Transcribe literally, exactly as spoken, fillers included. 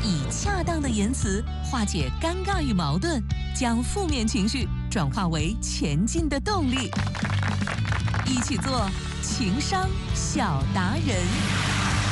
以恰当的言辞化解尴尬与矛盾，将负面情绪转化为前进的动力。一起做情商小达人。